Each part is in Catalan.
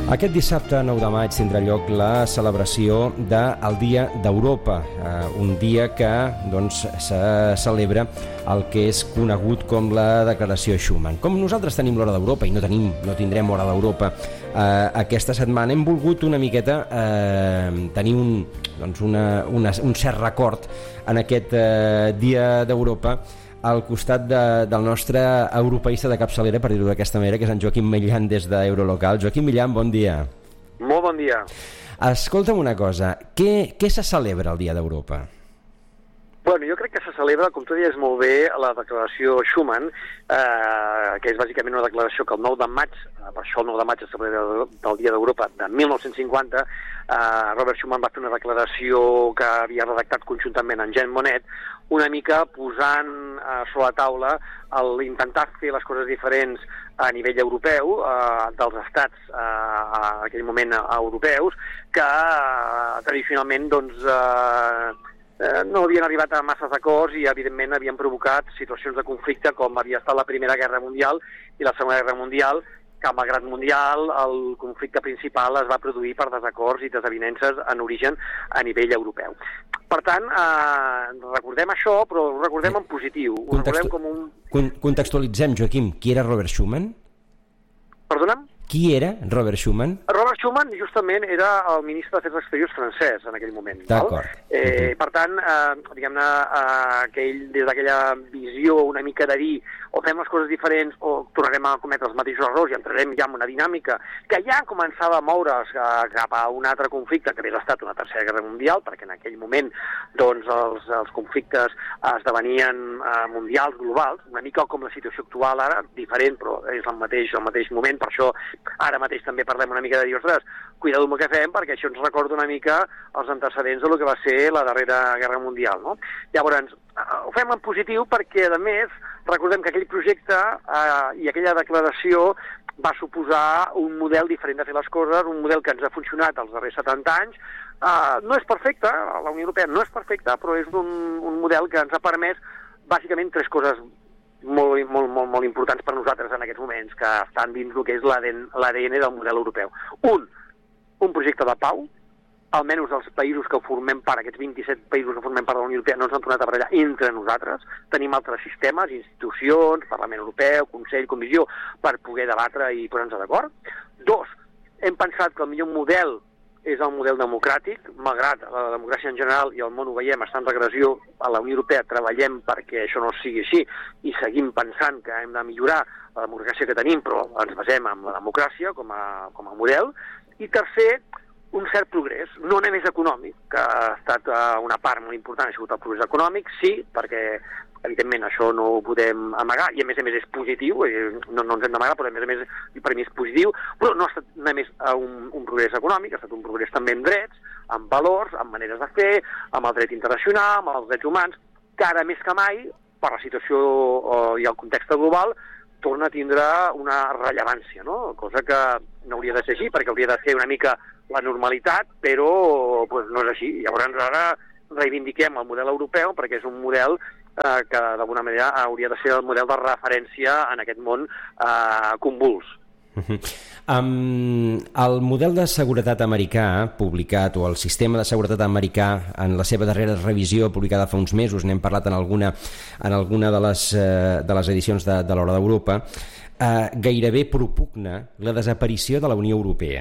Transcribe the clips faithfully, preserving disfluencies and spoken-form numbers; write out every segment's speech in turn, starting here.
Aquest dissabte nou de maig tindrà lloc la celebració del Dia d'Europa, eh, un dia que doncs, se celebra el que és conegut com la Declaració Schuman. Com nosaltres tenim l'Hora d'Europa i no tenim, no tindrem Hora d'Europa eh, aquesta setmana, hem volgut una miqueta eh, tenir un, doncs una, una, un cert record en aquest eh, Dia d'Europa al costat de, del nostre europeista de capçalera, per dir-ho d'aquesta manera, que és en Joaquim Millan des d'Eurolocal. Joaquim Millan, bon dia. Molt bon dia. Escolta'm una cosa, què, què se celebra el Dia d'Europa? Bueno, jo crec que se celebra, com tu deies molt bé, la declaració Schuman, eh, que és bàsicament una declaració que el nou de maig, eh, per això el nou de maig es celebra del Dia d'Europa de mil nou-cents cinquanta, eh, Robert Schuman va fer una declaració que havia redactat conjuntament amb Jean Monnet, una mica posant eh, sobre la taula el intentar fer les coses diferents a nivell europeu, eh, dels estats eh, a aquell moment eh, europeus, que eh, tradicionalment doncs, eh, eh, no havien arribat a masses acords i evidentment havien provocat situacions de conflicte com havia estat la Primera Guerra Mundial i la Segona Guerra Mundial, que amb la Guerra Mundial el conflicte principal es va produir per desacords i desavinences en origen a nivell europeu. Per tant, eh, recordem això, però ho recordem en positiu. Ho Contextu... recordem com un... Contextualitzem, Joaquim, qui era Robert Schuman? Perdona'm? Qui era Robert Schuman? Robert Schuman justament era el ministre d'Afers Exteriors francès en aquell moment. D'acord. Eh, uh-huh. Per tant, eh, diguem-ne, eh, que ell des d'aquella visió una mica de dir o fem les coses diferents o tornarem a cometre els mateixos errors i entrarem ja en una dinàmica que ja començava a moure's eh, cap a un altre conflicte que hauria estat una tercera guerra mundial, perquè en aquell moment doncs, els, els conflictes esdevenien eh, mundials, globals, una mica com la situació actual ara, diferent, però és el mateix, el mateix moment, per això ara mateix també parlem una mica de dir, ostres, cuidado amb el que fem, perquè això ens recorda una mica els antecedents del que va ser la darrera guerra mundial, no? Llavors, ho fem en positiu perquè, a més, recordem que aquell projecte eh, i aquella declaració va suposar un model diferent de fer les coses, un model que ens ha funcionat els darrers setanta anys. Eh, no és perfecte, la Unió Europea no és perfecta, però és un, un model que ens ha permès, bàsicament, tres coses molt, molt, molt, molt importants per nosaltres en aquests moments, que estan dins el que és l'A D N del model europeu. Un, un projecte de pau, almenys els països que formem part, aquests vint-i-set països que formem part de la Unió Europea, no ens han tornat a barallar entre nosaltres. Tenim altres sistemes, institucions, Parlament Europeu, Consell, Comissió, per poder debatre i posar-nos d'acord. Dos, hem pensat que el millor model és el model democràtic, malgrat la democràcia en general i el món ho veiem, està en regressió, a la Unió Europea treballem perquè això no sigui així i seguim pensant que hem de millorar la democràcia que tenim, però ens basem en la democràcia com a, com a model. I tercer, un cert progrés, no només econòmic, que ha estat una part molt important, ha sigut el progrés econòmic, sí, perquè evidentment això no ho podem amagar, i a més a més és positiu, no, no ens hem d'amagar, però a més a més per mi és positiu, però no ha estat només un, un progrés econòmic, ha estat un progrés també en drets, en valors, en maneres de fer, amb el dret internacional, amb els drets humans, que ara més que mai, per la situació i el context global, torna a tindre una rellevància, no? Cosa que no hauria de ser així, perquè hauria de ser una mica la normalitat, però pues, no és així. Llavors ara reivindiquem el model europeu perquè és un model eh, que d'alguna manera hauria de ser el model de referència en aquest món eh, convuls. Uh-huh. Um, el model de seguretat americà publicat, o el sistema de seguretat americà en la seva darrera revisió publicada fa uns mesos, n'hem parlat en alguna, en alguna de, les, uh, de les edicions de, de l'Hora d'Europa, uh, gairebé propugna la desaparició de la Unió Europea.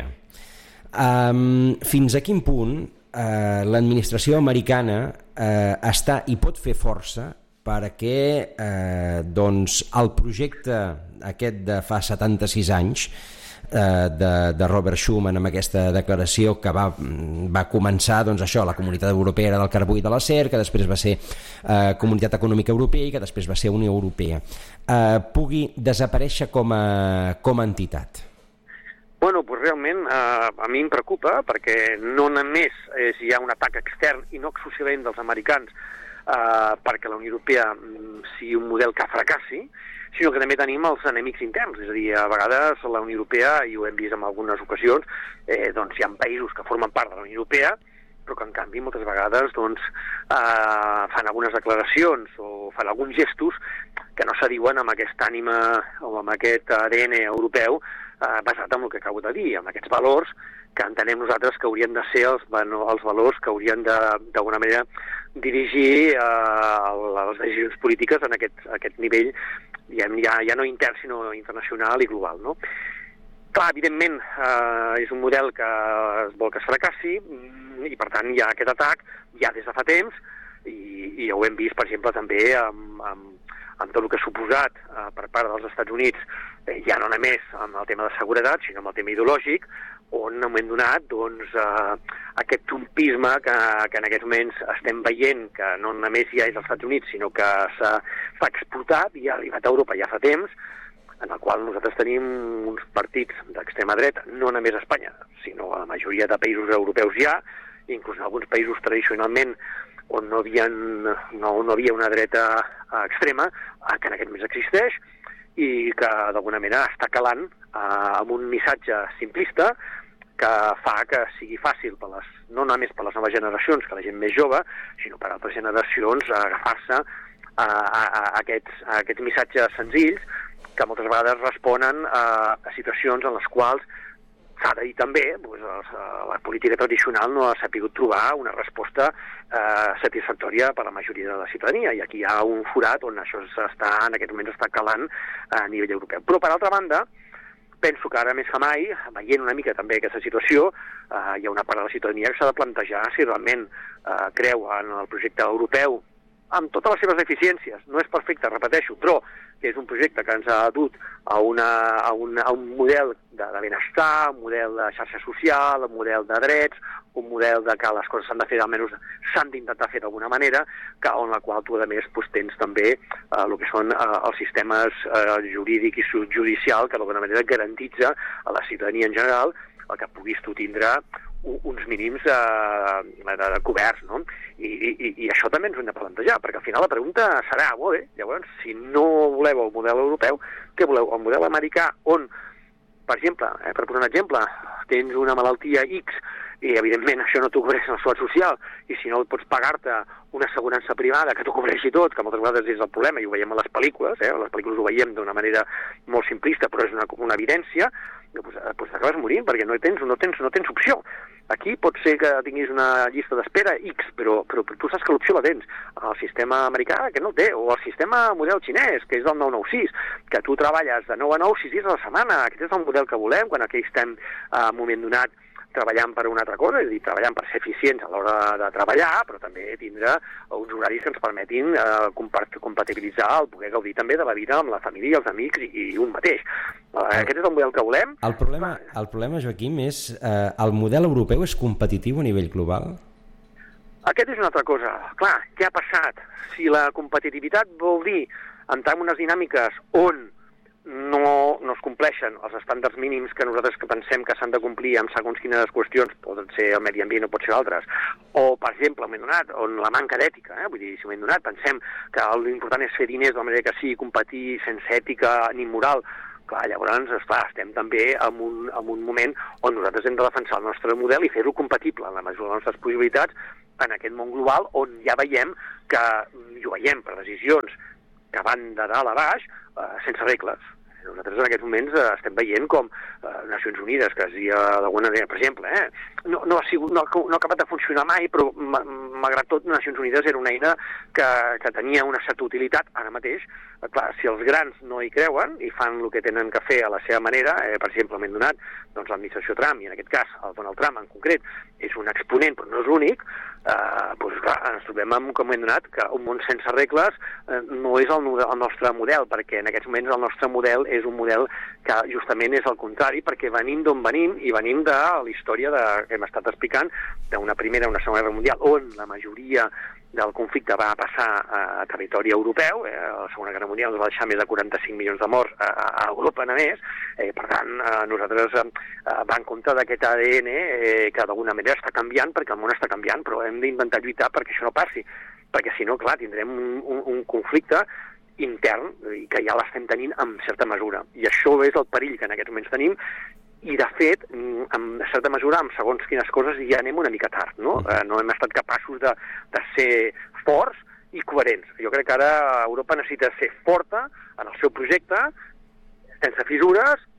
Um, fins a quin punt uh, l'administració americana uh, està i pot fer força perquè eh, doncs el projecte aquest de fa setanta-sis anys eh, de, de Robert Schuman amb aquesta declaració que va, va començar doncs això, la Comunitat Europea era del carbó i de l'acer, que després va ser eh, Comunitat Econòmica Europea i que després va ser Unió Europea, eh, pugui desaparèixer com a, com a entitat? Bueno, pues realment eh, a mi em preocupa perquè no només és, hi ha un atac extern i no exclusivament dels americans Uh, perquè la Unió Europea um, sigui un model que fracassi, sinó que també tenim els enemics interns, és a dir, a vegades la Unió Europea, i ho hem vist en algunes ocasions, eh, doncs hi ha països que formen part de la Unió Europea, però que en canvi moltes vegades doncs, eh, fan algunes declaracions o fan alguns gestos que no s'adiuen amb aquesta ànima o amb aquest A D N europeu eh, basat en el que acabo de dir, amb aquests valors que entenem nosaltres que haurien de ser els, bueno, els valors que haurien d'alguna manera dirigir eh, les decisions polítiques en aquest, aquest nivell, diguem, ja, ja no intern, sinó internacional i global, no? Clar, evidentment, eh, és un model que es vol que es fracassi i, per tant, hi ha aquest atac ja des de fa temps i, i ho hem vist, per exemple, també amb, amb, amb tot el que ha suposat eh, per part dels Estats Units, eh, ja no només amb el tema de seguretat, sinó amb el tema ideològic, on hem donat doncs, eh, aquest trumpisme que, que en aquests moments estem veient que no només ja és als Estats Units, sinó que s'ha exportat i ha arribat a Europa ja fa temps, en el qual nosaltres tenim uns partits d'extrema dreta, no només a Espanya, sinó a la majoria de països europeus ja, inclús en alguns països tradicionalment on no, havien, no, no havia una dreta extrema, que en aquest moments existeix, i que d'alguna manera està calant eh, amb un missatge simplista que fa que sigui fàcil, per les, no només per les noves generacions, que la gent més jove, sinó per altres generacions, a agafar-se a, a, a, aquests, a aquests missatges senzills que moltes vegades responen a, a situacions en les quals s'ha de dir també, doncs, la política tradicional no ha sabut trobar una resposta eh, satisfactòria per a la majoria de la ciutadania, i aquí hi ha un forat on això està, en aquest moment està calant a nivell europeu. Però, per altra banda, penso que ara més que mai, veient una mica també aquesta situació, eh, hi ha una part de la ciutadania que s'ha de plantejar si realment eh, creu en el projecte europeu amb totes les seves deficiències. No és perfecte, repeteixo, però que és un projecte que ens ha dut a, una, a, una, a un model de, de benestar, un model de xarxa social, un model de drets, un model de que les coses s'han de fer, almenys s'han d'intentar fer d'alguna manera, que on la qual tu, a més, doncs, tens també eh, el que són eh, els sistemes eh, jurídic i judicial que d'alguna manera garantitza a la ciutadania en general el que puguis tu tindre uns mínims eh, de, de coberts, no? I, i, I això també ens ho hem de plantejar, perquè al final la pregunta serà, molt bé, llavors, si no voleu el model europeu, què voleu? El model americà, on, per exemple, eh, per posar un exemple, tens una malaltia X i, evidentment, això no t'ho cobreix en el Seguretat Social, i si no pots pagar-te una assegurança privada que t'ho cobreixi tot, que moltes vegades és el problema, i ho veiem a les pel·lícules, eh? A les pel·lícules ho veiem d'una manera molt simplista, però és una, una evidència, doncs, doncs t'acabes morint, perquè no tens, no, tens, no tens opció. Aquí pot ser que tinguis una llista d'espera X, però, però tu saps que l'opció la tens. El sistema americà, que no el té, o el sistema model xinès, que és del nou nou sis, que tu treballes de nou a nou, sis dies a la setmana. Aquest és el model que volem, quan aquí estem en un moment donat treballant per una altra cosa, és a dir, treballant per ser eficients a l'hora de treballar, però també tindre uns horaris que ens permetin eh, compatibilitzar el poder gaudir també de la vida amb la família, els amics i, i un mateix. Eh, aquest és el model que volem. El problema, el problema Joaquim, és eh, el model europeu és competitiu a nivell global? Aquest és una altra cosa. Clar, què ha passat? Si la competitivitat vol dir entrar en unes dinàmiques on no, no es compleixen els estàndards mínims que nosaltres que pensem que s'han de complir amb segons quines qüestions, poden ser el medi ambient o pot ser altres, o, per exemple, el moment donat, on la manca d'ètica, eh? Vull dir, si el moment donat pensem que l'important és fer diners de la manera que sigui, competir sense ètica ni moral, clar, llavors, esclar, estem també en un, en un moment on nosaltres hem de defensar el nostre model i fer-ho compatible en la mesura de les nostres possibilitats en aquest món global on ja veiem que, i ho veiem per decisions que van de dalt a baix, eh, sense regles. Nosaltres en aquests moments eh, estem veient com eh, Nacions Unides, que es dia d'alguna manera, per exemple, eh, no, no, ha sigut, no, no ha acabat de funcionar mai, però malgrat tot Nacions Unides era una eina que, que tenia una certa utilitat ara mateix. Eh, clar, si els grans no hi creuen i fan el que tenen que fer a la seva manera, eh, per exemple, m'hem donat, doncs l'administració Trump, i en aquest cas el Donald Trump en concret, és un exponent, però no és l'únic, eh, doncs clar, ens trobem amb, com hem donat, que un món sense regles eh, no és el, el nostre model, perquè en aquests moments el nostre model és un model que justament és el contrari, perquè venim d'on venim i venim de la història de, que hem estat explicant d'una primera i una segona guerra mundial, on la majoria del conflicte va passar a territori europeu. Eh, la Segona Guerra Mundial ens va deixar més de quaranta-cinc milions de morts a, a Europa, a més. Eh, per tant, eh, nosaltres eh, va en compte d'aquest A D N eh, que d'alguna manera està canviant, perquè el món està canviant, però hem d'intentar lluitar perquè això no passi, perquè si no, clar, tindrem un, un, un conflicte intern, i que ja l'estem tenint en certa mesura. I això és el perill que en aquests moments tenim, i de fet, en certa mesura, amb segons quines coses ja anem una mica tard, no? Eh, no hem estat capaços de, de ser forts i coherents. Jo crec que ara Europa necessita ser forta en el seu projecte, sense fissures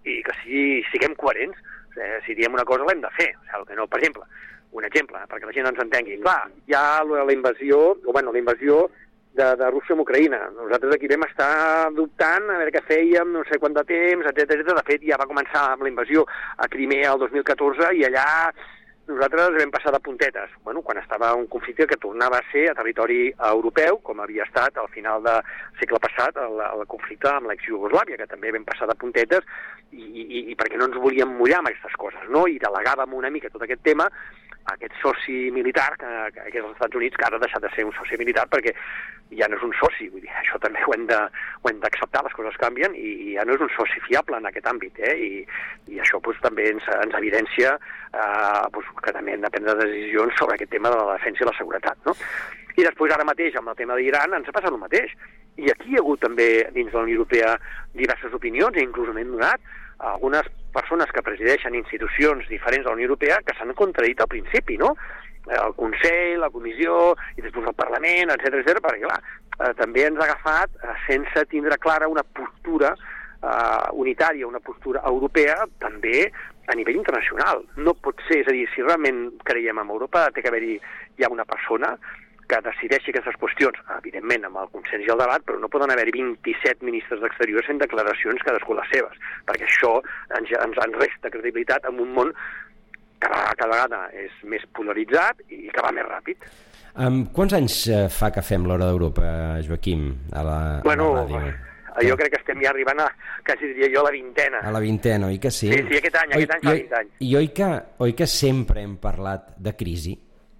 i que sigui, siguem coherents. O sigui, si diem una cosa l'hem de fer. O sigui, el que no, per exemple, un exemple, perquè la gent ens entengui. Clar, hi ha la invasió, o bueno, la invasió de, de Rússia amb Ucraïna. Nosaltres aquí vam estar dubtant a veure què fèiem, no sé quant de temps, etcètera, etcètera. De fet, ja va començar amb la invasió a Crimea el dos mil catorze i allà nosaltres vam passar de puntetes. Bueno, quan estava un conflicte que tornava a ser a territori europeu, com havia estat al final del segle passat el, el conflicte amb l'ex-Iugoslàvia, que també vam passar de puntetes i, i, i perquè no ens volíem mullar amb aquestes coses, no? I delegàvem una mica tot aquest tema a aquest soci militar, que, que és els Estats Units, que ara ha deixat de ser un soci militar perquè ja no és un soci, vull dir, això també ho hem de, ho hem d'acceptar, les coses canvien, i, i ja no és un soci fiable en aquest àmbit, eh? I, i això pues, també ens, ens evidencia eh, pues, que també hem de prendre decisions sobre aquest tema de la defensa i la seguretat, no? I després, ara mateix, amb el tema d'Iran, ens ha passat el mateix. I aquí hi ha hagut també, dins de la Unió Europea, diverses opinions, i inclús n'hem donat algunes persones que presideixen institucions diferents de la Unió Europea que s'han contradit al principi, no? El Consell, la Comissió, i després el Parlament, etcètera, etcètera, perquè, clar, eh, també ens ha agafat eh, sense tindre clara una postura eh, unitària, una postura europea, també a nivell internacional. No pot ser, és a dir, si realment creiem en Europa, té que haver-hi ja una persona que decideixi aquestes qüestions, evidentment amb el consens i el debat, però no poden haver-hi vint-i-set ministres d'Exteriors fent declaracions cadascú les seves, perquè això ens, ens, ens resta credibilitat en un món que cada vegada és més polaritzat i que va més ràpid. Um, quants anys fa que fem l'Hora d'Europa, Joaquim, a la, bueno, a la ràdio? Jo crec que estem ja arribant a, quasi diria jo, a la vintena. A la vintena, oi que sí? Sí, sí, aquest any, oi, aquest any fa vint anys. I oi que, oi que sempre hem parlat de crisi?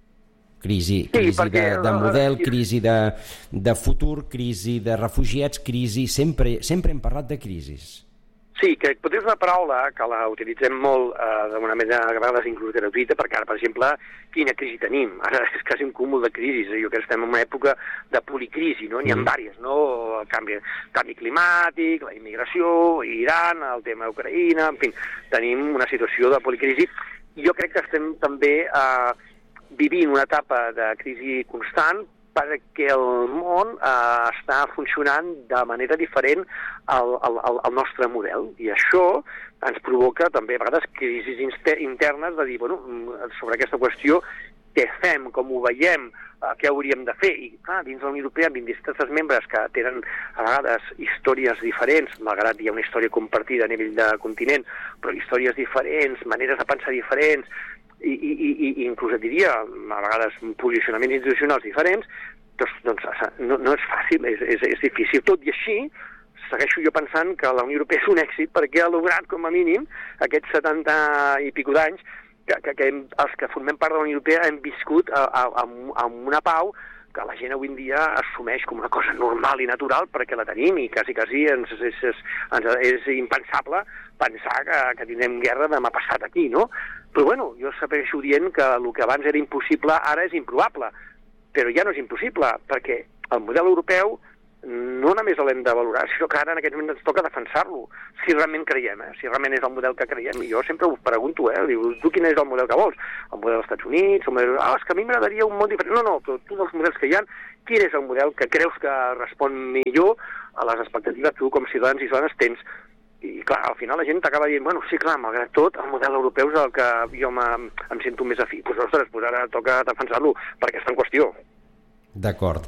Crisi, crisi sí, perquè, de, de model, crisi de, de futur, crisi de refugiats, crisi... Sempre, sempre hem parlat de crisis. Sí, que potser és una paraula que la utilitzem molt eh, d'una manera a vegades inclús gratuïta, perquè ara, per exemple, quina crisi tenim? Ara és quasi un cúmul de crisis. Jo crec que estem en una època de policrisi, no? N'hi ha mm. diverses, no? El canvi, canvi climàtic, la immigració, Iran, el tema d'Ucraïna, en fi, tenim una situació de policrisi. Jo crec que estem també... Eh, vivint una etapa de crisi constant perquè el món eh, està funcionant de manera diferent al, al, al nostre model, i això ens provoca també a vegades crisis internes de dir, bueno, sobre aquesta qüestió, què fem, com ho veiem, eh, què hauríem de fer, i clar, dins de la Unió Europea, amb vint-i-set membres que tenen a vegades històries diferents, malgrat hi ha una història compartida a nivell de continent, però històries diferents, maneres de pensar diferents, i, i, i inclús et diria, a vegades posicionaments institucionals diferents, doncs, doncs no, no és fàcil, és, és, és difícil. Tot i així, segueixo jo pensant que la Unió Europea és un èxit perquè ha lograt, com a mínim, aquests setanta i pico d'anys que, que, que hem, els que formem part de la Unió Europea hem viscut a, a, a, amb una pau que la gent avui en dia assumeix com una cosa normal i natural perquè la tenim, i quasi, quasi ens, és, és, ens, és impensable pensar que, que tindrem guerra demà passat aquí, no? Però bueno, jo segueixo dient que el que abans era impossible ara és improbable, però ja no és impossible, perquè el model europeu no només l'hem de valorar, sinó que ara en aquest moment ens toca defensar-lo, si realment creiem, eh? si realment és el model que creiem. I jo sempre us pregunto, eh? Diu, tu quin és el model que vols? El model dels Estats Units? El model... Ah, és que a mi m'agradaria un món diferent. No, no, però tu dels models que hi ha, quin és el model que creus que respon millor a les expectatives tu com ciutadans i ciutadanes tens? I clar, al final la gent t'acaba dient, bueno, sí, clar, malgrat tot, el model europeu és el que jo em sento més afí. Doncs, ostres, pues ara toca defensar-lo perquè està en qüestió. D'acord.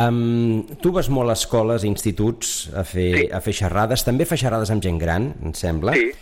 Um, tu vas molt a escoles, instituts, a fer, sí. a fer xerrades. També fas xerrades amb gent gran, em sembla. Sí.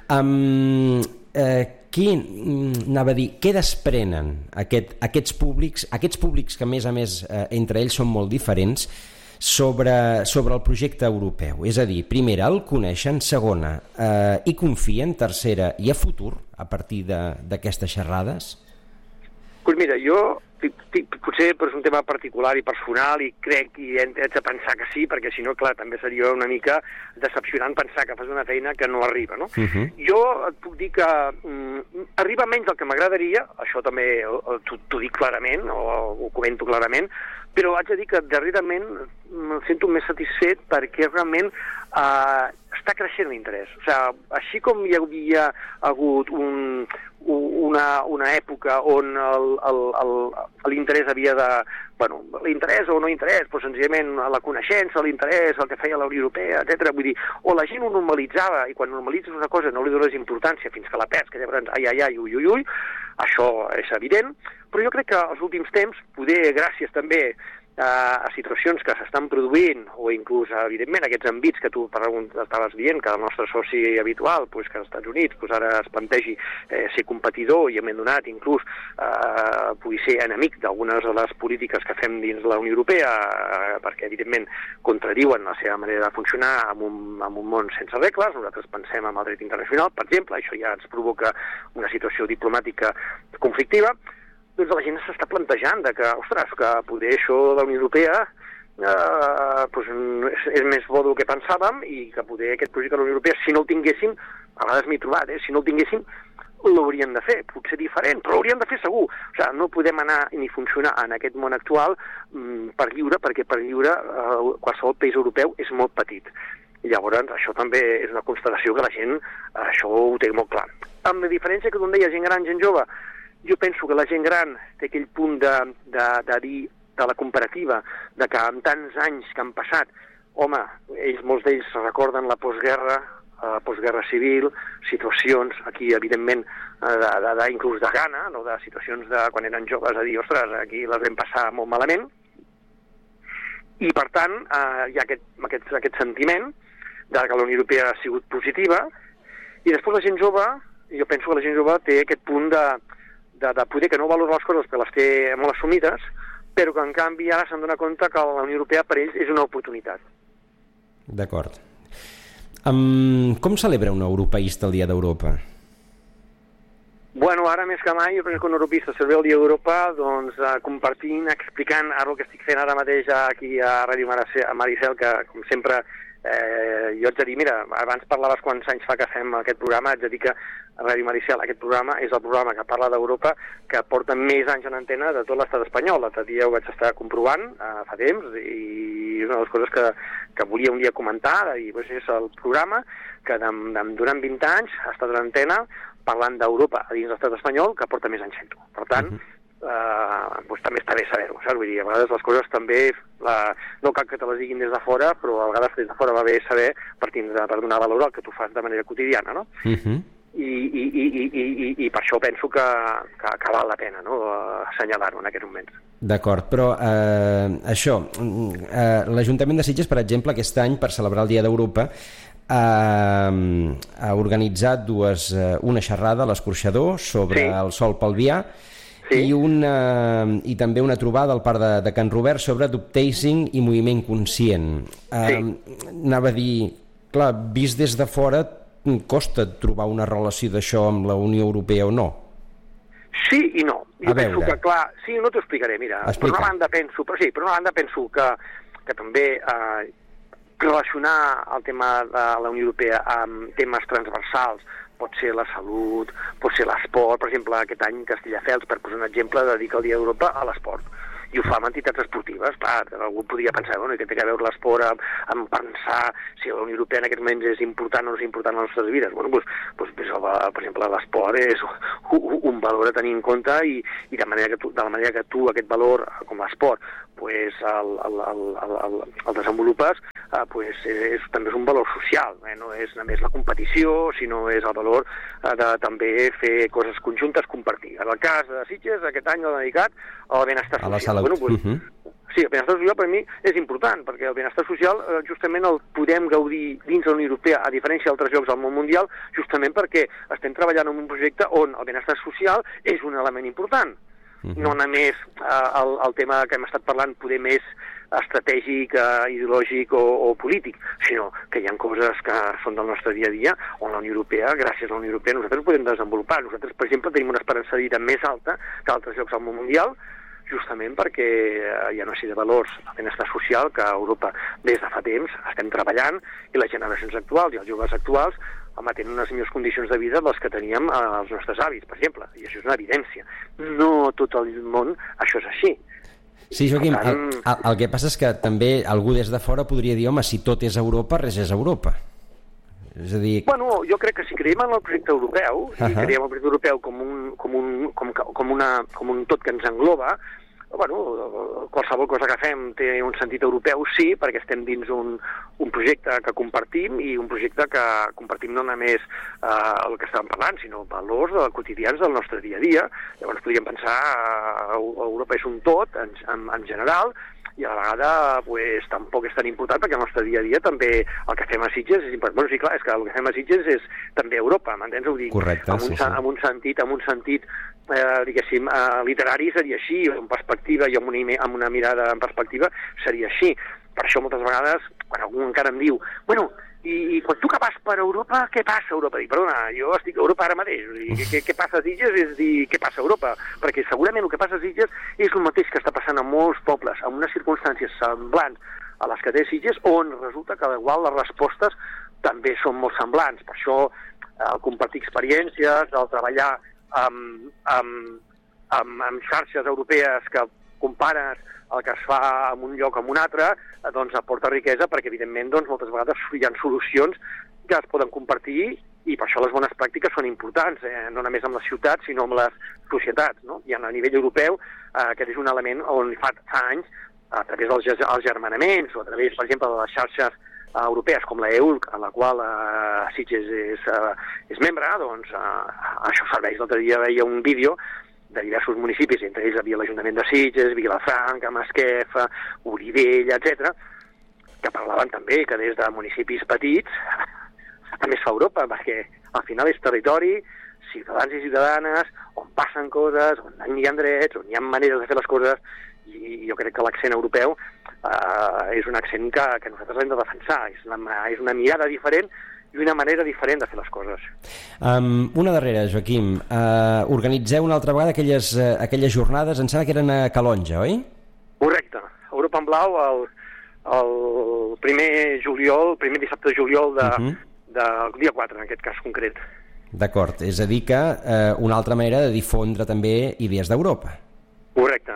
Um, eh, qui, anava a dir, què desprenen aquest, aquests públics, aquests públics que, a més a més, eh, entre ells són molt diferents, sobre, sobre el projecte europeu? És a dir, primera, el coneixen, segona, eh, hi confien, tercera, hi ha futur a partir d'aquestes xerrades? Doncs pues mira, jo potser és un tema particular i personal i crec i haig de pensar que sí, perquè si no, clar, també seria una mica decepcionant pensar que fas una feina que no arriba, no? Uh-huh. Jo et puc dir que mm, arriba menys del que m'agradaria, això també t'ho dic clarament, o ho comento clarament, però haig de dir que darrerament em sento més satisfet perquè realment eh, està creixent l'interès. O sigui, així com hi havia hagut un, una, una època on el, el, el, l'interès havia de... Bueno, l'interès o no interès, però senzillament la coneixença, l'interès, el que feia la Unió Europea, etcètera. Vull dir, o la gent ho normalitzava, i quan normalitzes una cosa no li dones importància fins que la perds, que llavors, ai, ai, ai, ui, ui, ui, això és evident, però jo crec que als últims temps, poder, gràcies també a situacions que s'estan produint, o inclús, evidentment, aquests àmbits que tu estaves dient, que el nostre soci habitual, pues, que als Estats Units pues, ara es plantegi eh, ser competidor i, hem donat, inclús, eh, pugui ser enemic d'algunes de les polítiques que fem dins la Unió Europea, eh, perquè, evidentment, contradiuen la seva manera de funcionar en un, en un món sense regles. Nosaltres pensem en el dret internacional, per exemple, això ja ens provoca una situació diplomàtica conflictiva. Doncs la gent s'està plantejant de que, ostres, que poder això de la Unió Europea eh, pues, és més bo del que pensàvem i que poder aquest projecte de la Unió Europea, si no el tinguéssim, a vegades m'he trobat, eh, si no el tinguéssim, l'hauríem de fer, potser diferent, però l'hauríem de fer segur. O sigui, no podem anar ni funcionar en aquest món actual mm, per lliure, perquè per lliure eh, qualsevol país europeu és molt petit. I llavors això també és una constatació que la gent eh, això ho té molt clar. Amb la diferència que tu em deies, gent gran, gent jove, jo penso que la gent gran té aquell punt de, de, de dir, de la comparativa, de que en tants anys que han passat, home, ells, molts d'ells recorden la postguerra, la postguerra civil, situacions, aquí, evidentment, de, de, de, inclús de gana, no? De situacions de quan eren joves, a dir, ostres, aquí les vam passar molt malament, i, per tant, eh, hi ha aquest, aquest, aquest sentiment de que la Unió Europea ha sigut positiva, i després la gent jove, jo penso que la gent jove té aquest punt de De, de poder que no valora les coses que les té molt assumides, però que en canvi ara s'han donat compte que la Unió Europea per ells és una oportunitat. D'acord. Um, com celebra un europeista el Dia d'Europa? Bueno, ara més que mai, jo crec que un europeista celebra el Dia d'Europa doncs, eh, compartint, explicant ara el que estic fent ara mateix aquí a Ràdio Maricel, que com sempre eh, jo haig de dir, mira, abans parlaves quants anys fa que fem aquest programa, haig de dir que Ràdio Maricel, aquest programa és el programa que parla d'Europa que porta més anys en antena de tot l'estat espanyol. L'altre dia ho vaig estar comprovant eh, fa temps i és una de les coses que, que volia un dia comentar, i doncs és el programa que de, de, durant vint anys ha estat a l'antena parlant d'Europa a dins l'estat espanyol que porta més anys fent-ho. Per tant, uh -huh. Uh, doncs també està bé saber-ho, saps? Vull dir, a vegades les coses també, la... no cal que te les diguin des de fora, però a vegades des de fora va bé saber per, tindre, per donar valor al que tu fas de manera quotidiana, no? Uh -huh. I, i, i, i, i, i per això penso que, que, que val la pena, no?, assenyalar-ho en aquests moments. D'acord, però eh, això, eh, l'Ajuntament de Sitges, per exemple, aquest any, per celebrar el Dia d'Europa, eh, ha organitzat dues, eh, una xerrada a l'Escorxador sobre sí. el sol pelvià, sí. i, una, i també una trobada al Parc de, de Can Robert sobre dubtasing i moviment conscient. Eh, sí. Anava a dir, clar, vist des de fora, costa trobar una relació d'això amb la Unió Europea o no? Sí i no. Jo a penso veure. que, clar, sí, no t'ho explicaré, mira. Explica. Per una banda penso, però sí, per una banda penso que, que també eh, relacionar el tema de la Unió Europea amb temes transversals pot ser la salut, pot ser l'esport. Per exemple, aquest any Castelldefels, per posar un exemple, dedica el Dia d'Europa a l'esport. I ho fa amb entitats esportives. Clar, algú podria pensar, bueno, que té a veure l'esport amb, amb pensar si la Unió Europea en aquests moments és important o no és important en les nostres vides. Bueno, doncs, doncs, per exemple, l'esport és un, un valor a tenir en compte i, i de, manera que tu, de la manera que tu aquest valor, com l'esport, pues, el, el, el, el, el desenvolupes, eh, pues, és, també és un valor social, eh? No és només la competició, sinó és el valor eh, de també fer coses conjuntes, compartir. En el cas de Sitges, aquest any l'ha dedicat al benestar social. Bueno, pues, uh -huh. Sí, el benestar social per mi és important, perquè el benestar social eh, justament el podem gaudir dins de la Unió Europea, a diferència d'altres llocs del món mundial, justament perquè estem treballant en un projecte on el benestar social és un element important. Uh -huh. No només eh, el, el tema que hem estat parlant poder més estratègic, eh, ideològic o, o polític, sinó que hi ha coses que són del nostre dia a dia on la Unió Europea, gràcies a la Unió Europea, nosaltres ho podem desenvolupar. Nosaltres, per exemple, tenim una esperança de vida més alta que altres llocs del món mundial, justament perquè hi ha una sèrie de valors de benestar social que a Europa des de fa temps estem treballant, i les generacions actuals i els joves actuals home, tenen unes millors condicions de vida dels que teníem els nostres avis, per exemple, i això és una evidència. No tot el món això és així. Sí, Joaquim, tant... el, el, el que passa és que també algú des de fora podria dir, home, si tot és Europa, res és Europa. És a dir... Bueno, jo crec que si creiem en el projecte europeu, uh -huh. i creiem en el projecte europeu com un, com un, com, com una, com un tot que ens engloba, bueno, qualsevol cosa que fem té un sentit europeu, sí, perquè estem dins un, un projecte que compartim i un projecte que compartim no només eh, el que estàvem parlant, sinó valors eh, quotidians del nostre dia a dia. Llavors podríem pensar que eh, Europa és un tot, en, en, en general, i a la vegada pues, tampoc és tan important perquè el nostre dia a dia també el que fem a Sitges és important. Bueno, sí, clar, és que el que fem a Sitges és també Europa, m'entens? Ho dic, correcte, amb un, sí, sí. amb un sentit, amb un sentit eh, diguéssim, eh, literari seria així, en perspectiva i amb una, amb una mirada en perspectiva seria així. Per això moltes vegades, quan algú encara em diu, bueno, i, i quan tu que vas per Europa, què passa a Europa? Dic, perdona, jo estic a Europa ara mateix. Dir, què, què passa a Sitges és dir què passa a Europa, perquè segurament el que passa a Sitges és el mateix que està passant a molts pobles, amb unes circumstàncies semblants a les que té Sitges, on resulta que igual les respostes també són molt semblants. Per això el compartir experiències, el treballar amb, amb, amb, amb xarxes europees que compares el que es fa en un lloc amb un altre, doncs aporta riquesa perquè, evidentment, doncs, moltes vegades hi ha solucions que es poden compartir i per això les bones pràctiques són importants, eh? No només amb les ciutats, sinó amb les societats. No? I a nivell europeu eh, aquest és un element on fa, fa anys, a través dels agermanaments o a través, per exemple, de les xarxes eh, europees com la E U L C, en la qual eh, Sitges és, eh, és membre, doncs eh, això serveix. L'altre dia veia un vídeo de diversos municipis, entre ells havia l'Ajuntament de Sitges, Vilafranca, Masquefa, Olivella, etcètera, que parlaven també que des de municipis petits també es fa Europa, perquè al final és territori, ciutadans i ciutadanes, on passen coses, on hi ha drets, on hi ha maneres de fer les coses, i jo crec que l'accent europeu eh, és un accent que, que nosaltres hem de defensar, és una, és una mirada diferent i una manera diferent de fer les coses. Um, una darrera, Joaquim. Uh, organitzeu una altra vegada aquelles, uh, aquelles jornades, em sembla que eren a Calonja, oi? Correcte. Europa en Blau el, el primer juliol, el primer dissabte de juliol de, uh-huh. del dia quatre, en aquest cas concret. D'acord, és a dir que uh, una altra manera de difondre també idees d'Europa. Correcte.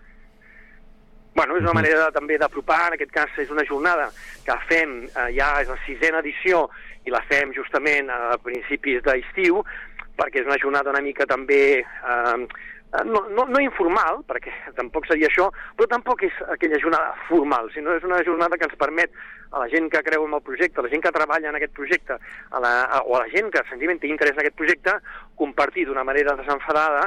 Bueno, és una uh-huh. manera també d'apropar, en aquest cas és una jornada que fem, eh, ja és la sisena edició, i la fem justament a principis d'estiu, perquè és una jornada una mica també, eh, no, no, no informal, perquè tampoc seria això, però tampoc és aquella jornada formal, sinó és una jornada que ens permet a la gent que creu en el projecte, a la gent que treballa en aquest projecte, a la, a, o a la gent que senzillament té interès en aquest projecte, compartir d'una manera desenfadada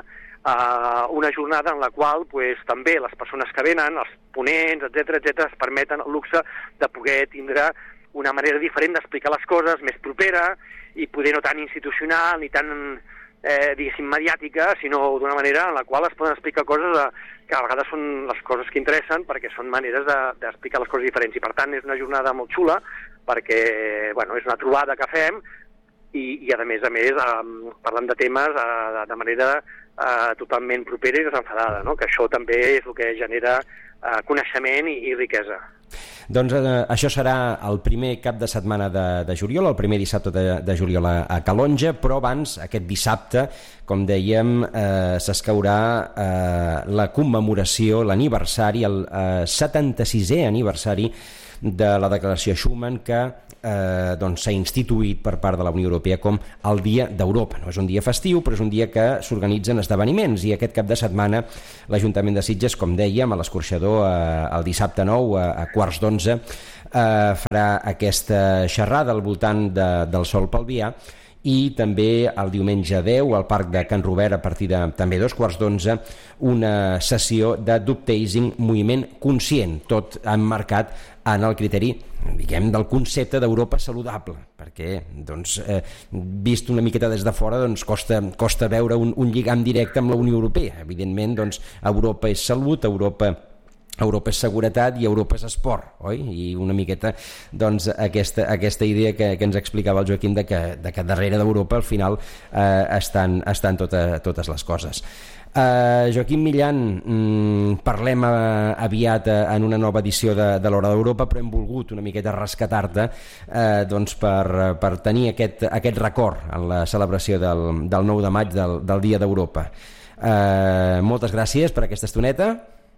Uh, una jornada en la qual pues, també les persones que venen, els ponents, etcètera, etcètera, es permeten el luxe de poder tindre una manera diferent d'explicar les coses, més propera, i poder no tan institucional ni tan, eh, diguéssim, mediàtica, sinó d'una manera en la qual es poden explicar coses de, que a vegades són les coses que interessen, perquè són maneres d'explicar de, les coses diferents. I per tant és una jornada molt xula, perquè bueno, és una trobada que fem, i, i a més a més eh, parlant de temes eh, de, de manera Uh, totalment propera i desenfadada, no? Que això també és el que genera uh, coneixement i, i riquesa. Doncs uh, això serà el primer cap de setmana de, de juliol, el primer dissabte de, de juliol a, a Calonja, però abans, aquest dissabte, com dèiem, uh, s'escaurà uh, la commemoració, l'aniversari, el uh, setanta-sisè aniversari de la declaració Schuman, que eh, doncs, s'ha instituït per part de la Unió Europea com el Dia d'Europa. No és un dia festiu, però és un dia que s'organitzen esdeveniments, i aquest cap de setmana l'Ajuntament de Sitges, com dèiem, a l'Escorxador, eh, el dissabte nou a, a quarts d'onze, eh, farà aquesta xerrada al voltant de, del Sol Pelvià, i també el diumenge deu al Parc de Can Robert, a partir de també dos quarts d'onze, una sessió de dubtasing, moviment conscient, tot emmarcat en el criteri, diguem, del concepte d'Europa saludable, perquè doncs, eh, vist una miqueta des de fora, doncs, costa, costa veure un, un lligam directe amb la Unió Europea. Evidentment, doncs, Europa és salut, Europa Europa és seguretat i Europa és esport, oi? I una miqueta doncs, aquesta, aquesta idea que, que ens explicava el Joaquim de que, de que darrere d'Europa al final eh, estan, estan tota, totes les coses. Uh, Joaquim Millan, mm, parlem uh, aviat uh, en una nova edició de, de l'Hora d'Europa, però hem volgut una miqueta rescatar-te uh, doncs per, per tenir aquest, aquest record en la celebració del, del nou de maig del, del Dia d'Europa. Uh, moltes gràcies per aquesta estoneta.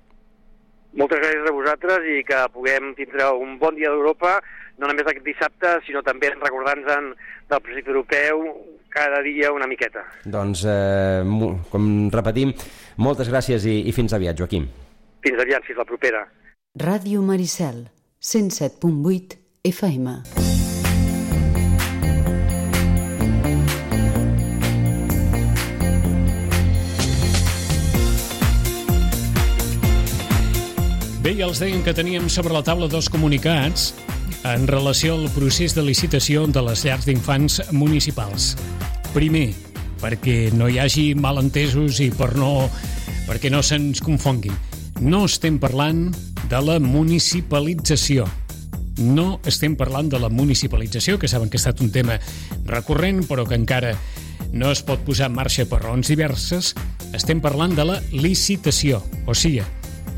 Moltes gràcies a vosaltres i que puguem tindre un bon dia d'Europa, no només aquest dissabte, sinó també recordant-nos del projecte europeu cada dia una miqueta. Doncs, eh, com repetim, moltes gràcies i, i fins aviat, Joaquim. Fins aviat, fins la propera. Ràdio Maricel, cent set punt vuit F M. Bé, ja els deien que teníem sobre la taula dos comunicats en relació al procés de licitació de les llars d'infants municipals. Primer, perquè no hi hagi malentesos i per no, perquè no se'ns confonguin. No estem parlant de la municipalització. No estem parlant de la municipalització, que saben que ha estat un tema recurrent, però que encara no es pot posar en marxa per raons diverses. Estem parlant de la licitació, o sigui,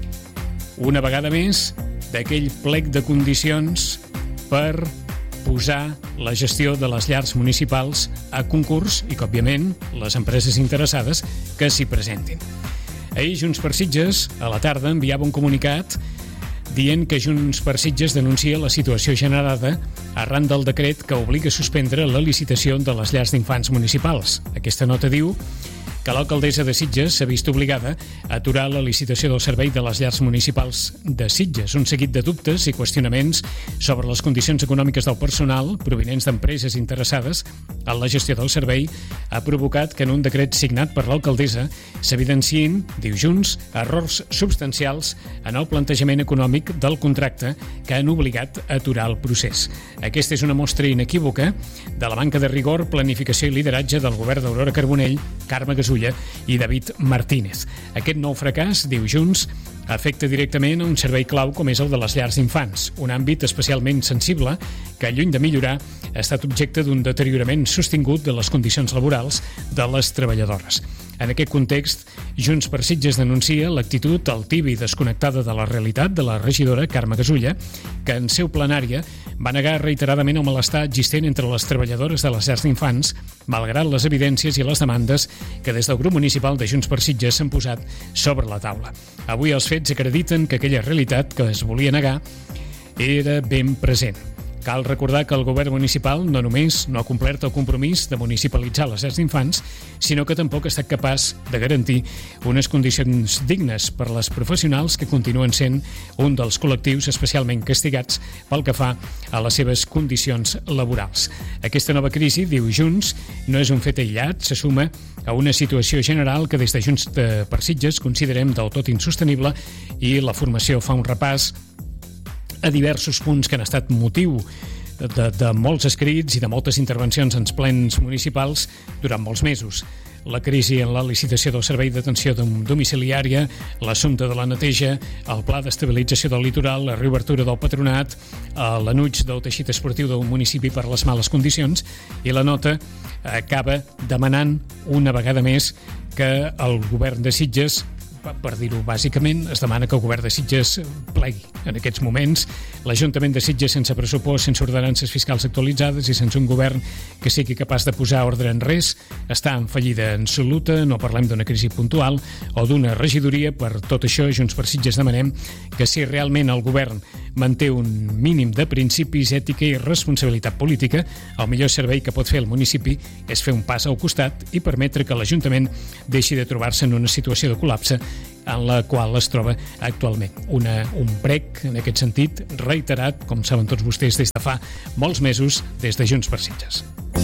una vegada més, d'aquell plec de condicions per posar la gestió de les llars municipals a concurs i que, òbviament, les empreses interessades que s'hi presentin. Ahir, Junts per Sitges, a la tarda, enviava un comunicat dient que Junts per Sitges denuncia la situació generada arran del decret que obliga a suspendre la licitació de les llars d'infants municipals. Aquesta nota diu que l'alcaldessa de Sitges s'ha vist obligada a aturar la licitació del servei de les llars municipals de Sitges. Un seguit de dubtes i qüestionaments sobre les condicions econòmiques del personal provinents d'empreses interessades en la gestió del servei ha provocat que en un decret signat per l'alcaldessa s'evidenciïn, diu Junts, errors substancials en el plantejament econòmic del contracte que han obligat a aturar el procés. Aquesta és una mostra inequívoca de la manca de rigor, planificació i lideratge del govern d'Aurora Carbonell, Carme Gasulla i David Martínez. Aquest nou fracàs, diu Junts, afecta directament a un servei clau com és el de les llars d'infants, un àmbit especialment sensible que, lluny de millorar, ha estat objecte d'un deteriorament sostingut de les condicions laborals de les treballadores. En aquest context, Junts per Sitges denuncia l'actitud altiva i desconnectada de la realitat de la regidora Carme Gasulla, que en seu plenària va negar reiteradament el malestar existent entre les treballadores de les llars d'infants, malgrat les evidències i les demandes que des del grup municipal de Junts per Sitges s'han posat sobre la taula. Avui els fets acrediten que aquella realitat que es volia negar era ben present. Cal recordar que el govern municipal no només no ha complert el compromís de municipalitzar les llars d'infants, sinó que tampoc ha estat capaç de garantir unes condicions dignes per a les professionals que continuen sent un dels col·lectius especialment castigats pel que fa a les seves condicions laborals. Aquesta nova crisi, diu Junts, no és un fet aïllat, se suma a una situació general que des de Junts per Sitges considerem del tot insostenible i la formació fa un repàs a diversos punts que han estat motiu de, de molts escrits i de moltes intervencions en plens municipals durant molts mesos. La crisi en la licitació del servei d'atenció domiciliària, l'assumpte de la neteja, el pla d'estabilització del litoral, la reobertura del patronat, l'anuig del teixit esportiu del municipi per les males condicions, i la nota acaba demanant una vegada més que el govern de Sitges, per dir-ho bàsicament, es demana que el govern de Sitges plegui. En aquests moments, l'Ajuntament de Sitges sense pressupost, sense ordenances fiscals actualitzades i sense un govern que sigui capaç de posar ordre en res, està en fallida absoluta. No parlem d'una crisi puntual o d'una regidoria. Per tot això, Junts per Sitges demanem que si realment el govern manté un mínim de principis, ètica i responsabilitat política, el millor servei que pot fer el municipi és fer un pas al costat i permetre que l'Ajuntament deixi de trobar-se en una situació de col·lapse en la qual es troba actualment. Una, un prec, en aquest sentit, reiterat, com saben tots vostès, des de fa molts mesos, des de Junts per Sitges.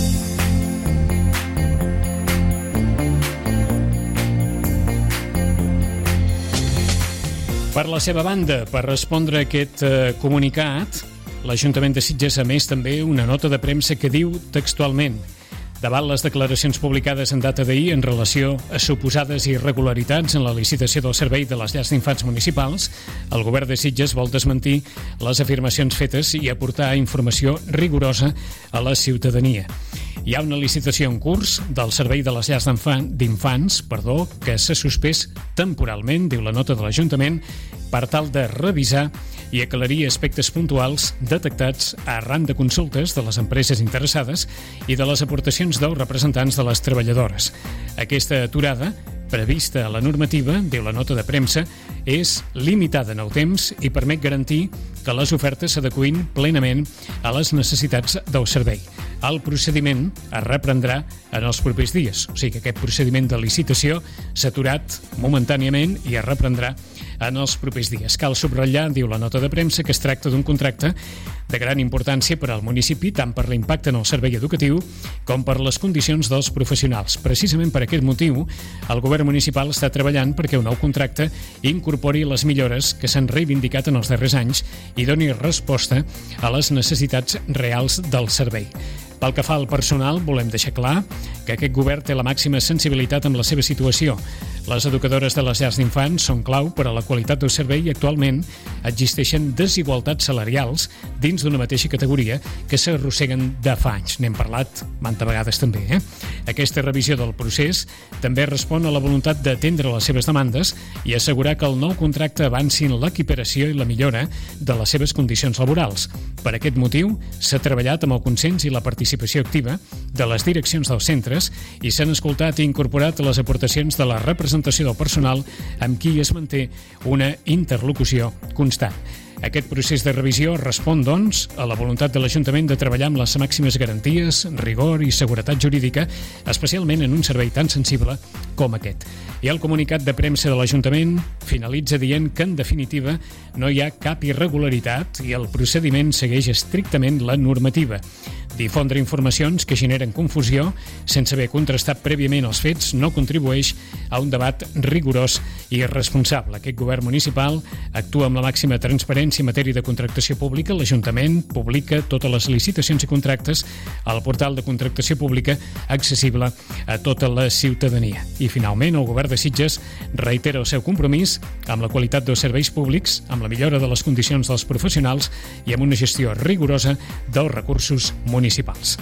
Per la seva banda, per respondre a aquest eh, comunicat, l'Ajuntament de Sitges ha emès també una nota de premsa que diu textualment: davant les declaracions publicades en data d'ahir en relació a suposades irregularitats en la licitació del servei de les llars d'infants municipals, el govern de Sitges vol desmentir les afirmacions fetes i aportar informació rigorosa a la ciutadania. Hi ha una licitació en curs del servei de les llars d'infants, perdó, que s'ha suspès temporalment, diu la nota de l'Ajuntament, per tal de revisar i aclarir aspectes puntuals detectats arran de consultes de les empreses interessades i de les aportacions dels representants de les treballadores. Aquesta aturada, prevista a la normativa, diu la nota de premsa, és limitada en el temps i permet garantir que les ofertes s'adeqüin plenament a les necessitats del servei. El procediment es reprendrà en els propers dies. O sigui que aquest procediment de licitació s'ha aturat momentàniament i es reprendrà en els propers dies. Cal subratllar, diu la nota de premsa, que es tracta d'un contracte de gran importància per al municipi, tant per l'impacte en el servei educatiu com per les condicions dels professionals. Precisament per aquest motiu, el govern municipal està treballant perquè un nou contracte incorpori les millores que s'han reivindicat en els darrers anys i doni resposta a les necessitats reals del servei. Pel que fa al personal, volem deixar clar que aquest govern té la màxima sensibilitat amb la seva situació. Les educadores de les llars d'infants són clau per a la qualitat del servei i actualment existeixen desigualtats salarials dins d'una mateixa categoria que s'arrosseguen de fa anys. N'hem parlat manta vegades també. Eh? Aquesta revisió del procés també respon a la voluntat d'atendre les seves demandes i assegurar que el nou contracte avanci en l'equiparació i la millora de les seves condicions laborals. Per aquest motiu, s'ha treballat amb el consens i la participació activa de les direccions dels centres i s'han escoltat i incorporat les aportacions de la representació del personal amb qui es manté una interlocució constant. Aquest procés de revisió respon, doncs, a la voluntat de l'Ajuntament de treballar amb les màximes garanties, rigor i seguretat jurídica, especialment en un servei tan sensible com aquest. I el comunicat de premsa de l'Ajuntament finalitza dient que, en definitiva, no hi ha cap irregularitat i el procediment segueix estrictament la normativa. Difondre informacions que generen confusió sense haver contrastat prèviament els fets no contribueix a un debat rigorós i responsable. Aquest govern municipal actua amb la màxima transparència en matèria de contractació pública. L'Ajuntament publica totes les licitacions i contractes al portal de contractació pública accessible a tota la ciutadania. I finalment, el govern de Sitges reitera el seu compromís amb la qualitat dels serveis públics, amb la millora de les condicions dels professionals i amb una gestió rigorosa dels recursos municipals. municipals.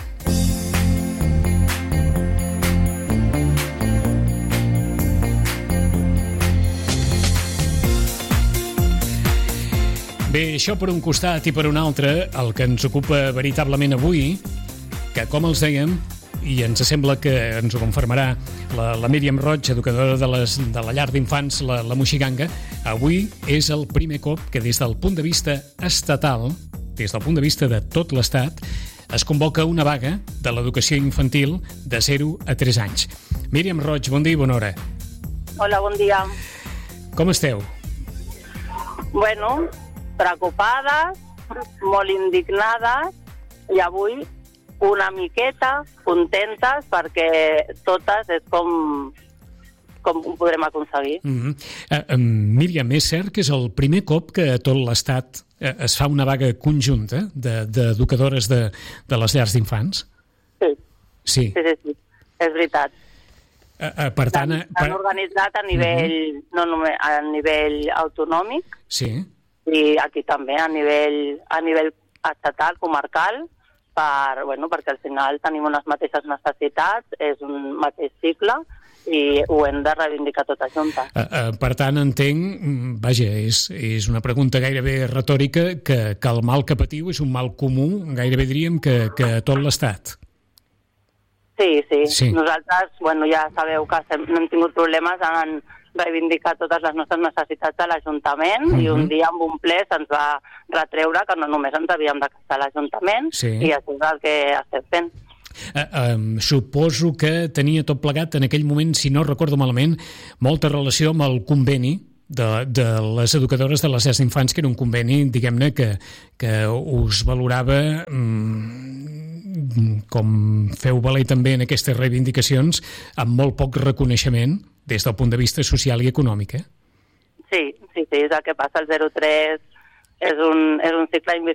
Bé, això per un costat i per un altre, el que ens ocupa veritablement avui, que com els dèiem, i ens sembla que ens ho confirmarà la, la Míriam Roig, educadora de, les, de la llar d'infants, la, la Moixiganga, avui és el primer cop que des del punt de vista estatal, des del punt de vista de tot l'Estat, es convoca una vaga de l'educació infantil de zero a tres anys. Míriam Roig, bon dia i bona hora. Hola, bon dia. Com esteu? Bueno, preocupades, molt indignades i avui una miqueta contentes perquè totes és com, com ho podrem aconseguir. Mm-hmm. uh, uh, Míriam, és cert que és el primer cop que a tot l'Estat uh, es fa una vaga conjunta d'educadores de, de les llars d'infants? Sí. Sí. Sí, sí, sí, és veritat. Uh, uh, per tant... S'han per... organitzat a nivell, uh-huh. no només a nivell autonòmic, sí. I aquí també a nivell, a nivell estatal, comarcal, per, bueno, perquè al final tenim unes mateixes necessitats, és un mateix cicle i ho hem de reivindicar tota junta. Uh, uh, per tant, entenc, vaja, és, és una pregunta gairebé retòrica, que, que el mal que patiu és un mal comú, gairebé diríem que, que a tot l'Estat. Sí, sí, sí. Nosaltres, bueno, ja sabeu que no hem tingut problemes en reivindicar totes les nostres necessitats a l'Ajuntament, uh-huh. i un dia amb un ple se'ns va retreure que no només ens havíem de queixar a l'Ajuntament, sí. I això és el que estem fent. Uh, um, suposo que tenia tot plegat en aquell moment, si no recordo malament, molta relació amb el conveni de, de les educadores de les llars d'infants, que era un conveni, diguem-ne, que, que us valorava, mm, com feu valer també en aquestes reivindicacions, amb molt poc reconeixement des del punt de vista social i econòmic, eh? Sí, sí, sí, és el que passa. El zero tres és un, és un cicle